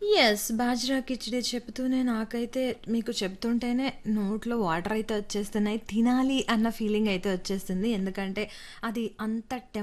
Yes. Bajra khichdi చెప్తూనే నాకైతే మీకు చెప్తుంటేనే నోట్లో వాటర్ అయితే వచ్చేస్తున్నాయి. తినాలి అన్న ఫీలింగ్ అయితే వచ్చేస్తుంది. ఎందుకంటే అది అంత